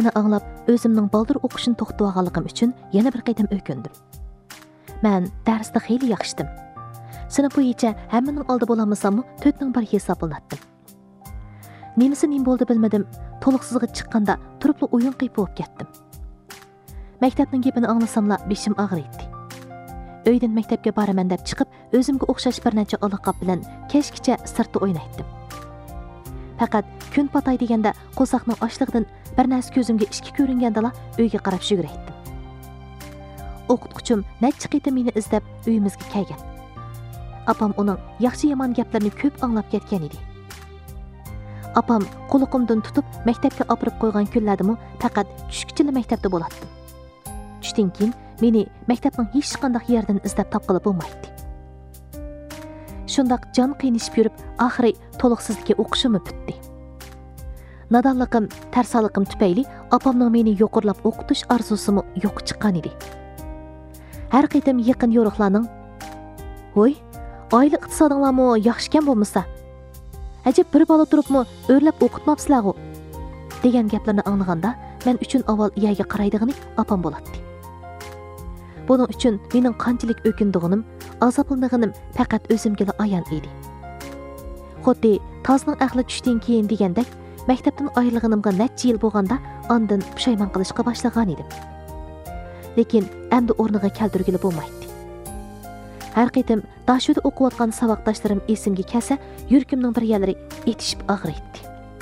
gapini anglab, o'zimning baldır o'qishini to'xtatib olganligim uchun yana bir qaytam o'kindim. Men darsda xeyli yaxshidim. Sinf bo'yicha hammaning oldi bo'lamasam-mu 4/1 hisoblanatdim. Nemisi nim bo'ldi bilmadim. To'liqsizga chiqqanda turibli o'yin qiyib bo'lib ketdim. Maktabning gapini anglasamla beshim og'riydi. Uydan maktabga boraman deb chiqib, o'zimga o'xshash bir necha aloqab bilan kechgacha sirtda o'ynaydim. Faqat kun patay deganda qo'saqning ochligidan bir narsa ko'zimga ishki ko'ringandala uyga qarab yuguraydim. O'qituvchim necha qitim meni izlab uyimizga kelgan. Apam uning yaxshi yomon gaplarini ko'p anglab ketgan edi. Apam qo'liqimdan tutib maktabga olib qo'ygan kunlardimi faqat tushkichili maktabda bo'lardim. Tushdan keyin meni maktabning hech qanday yerdan izlab topqili bo'lmaydi. Shundaq jon qiynashib yurib, oxiri to'liqsizlikka o'qishim bitdi. Nadonligim, tarsaliqim tufayli opamning meni yo'qirlab o'qitish orzusimi yo'q chiqqan edi. Har qitim yaqin yo'riqlarning "Voy, oila iqtisodinglarmi yaxshikan bo'lmasa? Ajab bir bola turibmi, o'rlab o'qitmabsizlar-ku" degan gaplarni anglaganda, men uchun avval iyaga qaraydig'ini opam bo'ladi. Buning uchun mening qanchalik o'kindig'im, azoblanganim faqat o'zimga ayon edi. Xuddi tozning aqli tushdan keyin degandek, maktabdan ayrilganimga necha yil bo'lganda ondan pushaymon qilishga boshlagan edim. Lekin endi o'rniga keltirgili bo'lmaydi. Har qitim dashuda o'qiyotgan saboqdoshlarim esimga kelsa, yuragimning bir yerlari etishib og'riydi.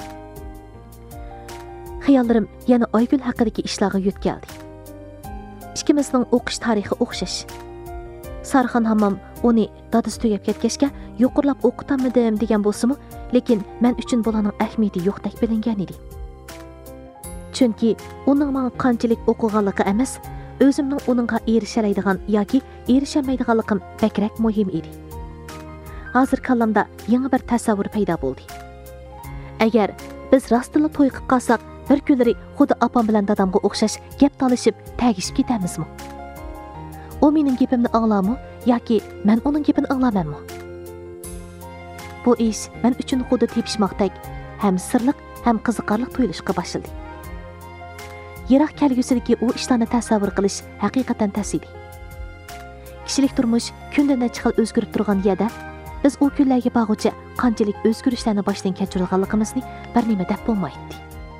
Xiyollarim yana Oygul haqidagi ishlarga yetkeldi. Ikkimizning o'qish tarixi o'xshash. Sarxon hammam uni dadasi tugab ketgachga yuqurlab o'qitammidim degan bo'lsa-mu, lekin men uchun bularning ahamiyati yo'qdek bilingan edi. Chunki uning menga qanchalik o'qiganligi emas, o'zimning uningga erishalaydigan yoki erishamaydiganligim bakrak muhim edi. Hozir kallamda yangi bir tasavvur paydo bo'ldi. Agar biz rostila to'y qilib qolsak, bir kunlari xuddi opam bilan dadamga o'xshash gap talishib, tagishib ketamizmi? O mening gapimni anglarmi yoki men uning gapini anglamanmi? Bu ish men uchun xuddi tepishmoqdek, ham sirliq, ham qiziqarli tuyulishga boshladi. Yiroq kelgusidagi u ishlarni tasavvur qilish haqiqatan tas edi. Kishilik turmush kundan chiqib o'zgarib turgan yerda biz u kunlarga bag'ocha qanchalik o'zgarishlarni boshdan kechirganligimizni bir nima deb bo'lmaydi.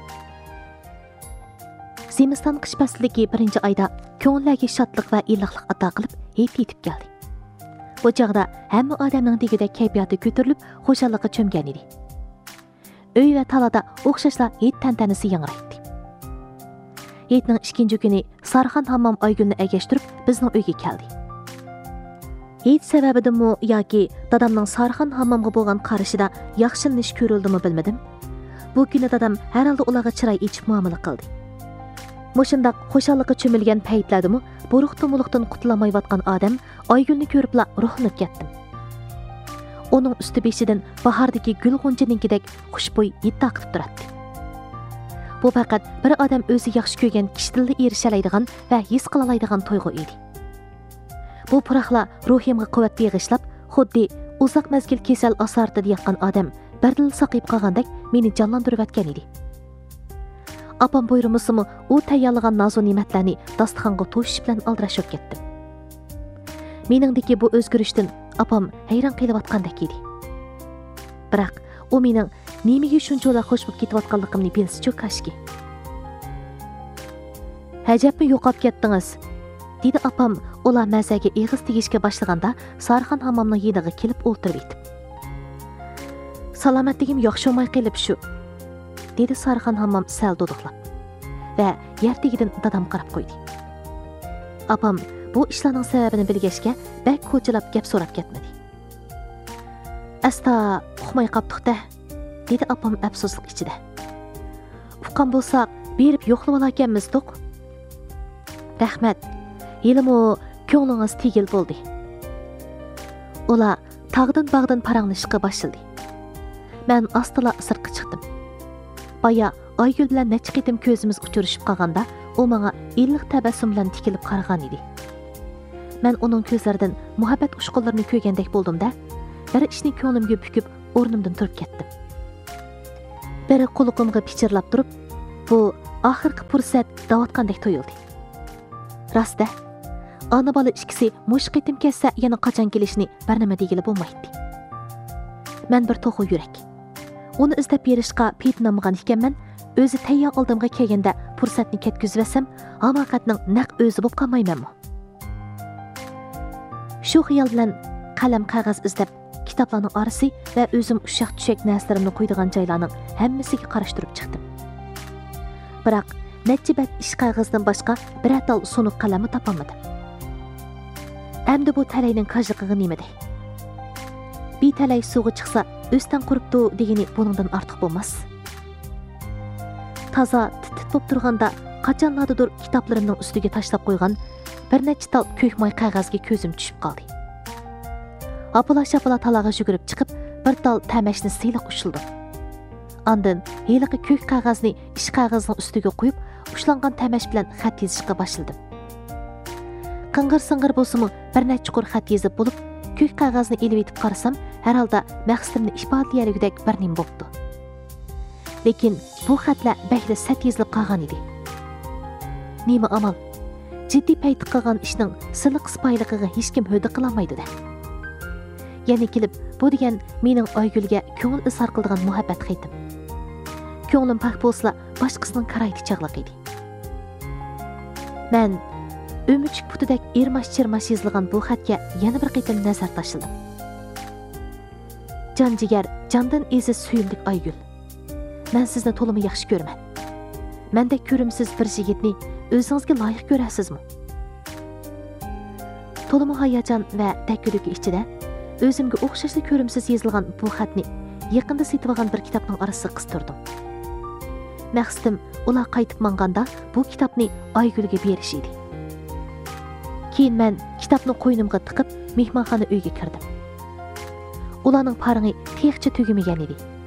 Zimiston qish faslidagi birinchi oyda ko'ngillarga shodlik va iliqlik ato qilib, yetib keldi. Bu chog'da hamma odamning degidek kayfiyati ko'tarilib, xushallikqa cho'mgan edi. Uy va talada o'xshashlar hid tantanasi yangraydi. Yetning ikkinchi kuni Sarxon hammom Oygulni agashtirib bizning uyga keldi. Hid sababidimi yoki dadamning Sarxon hammomga bo'lgan qarashida yaxshilanish ko'rildimi bilmadim. Bu kuni dadam har holda ularga chiroy ichib muomala qildi. Mushundaq xushallikqa cho'milgan paytlardimi, buruq-tumuluqdan qutulamayotgan odam Oygulni ko'ribla ruhlanib ketdim. Uning usti beshidan bahordagi gul g'unchininkidek xushbo'y hid taqib turadi. Bu faqat bir odam o'zi yaxshi ko'rgan kishiga erishalaydigan va his qilalaydigan tuyg'u edi. Bu puraqla ruhimga quvvat beg'ishlab, xuddi uzoq mezgil kasal asartida yotgan odam birdil saqib qolgandek meni jonlantirib o'tgan edi. Apam buyurmasimi u tayyorlagan nozu ne'matlarni dasturxonga to'shish bilan aldirashib ketdi. Meningdagi bu o'zgarishdan apam hayron qilayotgandek edi. Biroq u mening nimaga shunchalar xush bo'lib ketayotganligimni bilsa-chu kashki. "Hajabmi yo'qolib ketdingiz?" dedi apam ular mazaga eg'iz tegishga boshlaganda Sarxon hammomning yeniga kelib o'ltirib etib. "Salomatligim yaxshi bo'lmay qolib shu", dedi Sarxon hammom sal duduqlab. Va yer tagidan dadam qarab qo'ydi. Apam bu ishlarning sababini bilgachga bak ko'chilab gap so'rab ketmadi. "Asta uxmay qopdiq-da", dedi apam afsuslik ichida. "Uqqan bo'lsak, berib yo'qlab olakanmiz-doq." "Rahmat. Yelimi ko'nglingiz tegil bo'ldi." Ular tog'dan bag'dan paranglashishga boshladi. Men astala sirtqa chiqdim. Baya Oygul bilan necha qitim ko'zimiz uchrashib qolganda, u menga iliq tabassum bilan tikilib qaragan edi. Men uning ko'zlaridan muhabbat ushqunlarini ko'rgandek bo'ldim-da, bir ishni ko'nglimga bukib, o'rnimdan turib ketdim. Biri quloqimga pichirlab turib, "Bu oxirgi fursat davatqandek tuyuldi. Rostda, ana bola ikkisi mush qitim kelsa yana qachon kelishini bir nima degili bo'lmaydi. Men bir to'g'ri yurak. Uni izlab berishga peytinamagan ekanman, o'zi tayyor oldimga kelganda fursatni ketkizvasam, haqiqatning naq o'zi bo'lib qolmaymanmi? Shu xiyol bilan qalam qog'oz izlab, kitoblarning orasi va o'zim ushaq tushak narsalarni qo'ydigan joylarning hammasiga qarashtirib chiqdim. Biroq necha bat ish qog'ozdan boshqa bir atal so'nuq qalamni topolmadim. Endi bu talayning qajliqig'i nimada? Bir talay suvga chiqsa, o'stan quribdi degani buningdan ortiq bo'lmas. Toza tit bo'lib turganda qachonlardadir kitoblarimning ustiga tashlab qo'ygan bir necha tal ko'k moy qog'ozga ko'zim tushib qoldi. Apala-shapala talaga yugurib chiqib, bir tal tamashni siyliq ushildim. Ondan heliqi ko'k qog'ozni ish qog'ozining ustiga qo'yib, ushlangan tamash bilan xat yozishga boshladim. Qing'ir-sing'ir bo'lsa-mu bir necha chuqur xat yozib bo'lib, ko'k qog'ozni elib etib qarasam, har holda maqsadimni ifodalayarigidek bir nim bo'pti. Lekin bu xatlar bakla sat yozilib qolgan edi. Nima amal? Jiddiy payt qilgan ishning siliq sipoyligiga hech kim hurda qilolmaydi-da. Yana kelib, bu degan mening Oygulga ko'ngil izhor qiladigan muhabbat xatim. Ko'nglim pok bo'lsa, boshqasining qarayti chaqliq edi. Men o'müchik putidek irmash-chirmash yozilgan bu xatga yana bir qitim nazar tashladim. Jon jigar, jondan aziz suyimlik Oygul. Men sizni to'liq yaxshi ko'raman. Mendek ko'rimsiz bir yigitni o'zingizga loyiq ko'rasizmi? To'liq hayajon va takkilik ichida o'zimga o'xshashli ko'rimsiz yozilgan bu xatni yaqinda setib olgan bir kitobning orasiga qistirdim. Maqsadim ular qaytib manganda bu kitobni Oygulga berish edi. Keyin men kitobni qo'ynimga tiqib, mehmonxona uyga kirdim. Ularning paringi texcha tugamagan edi.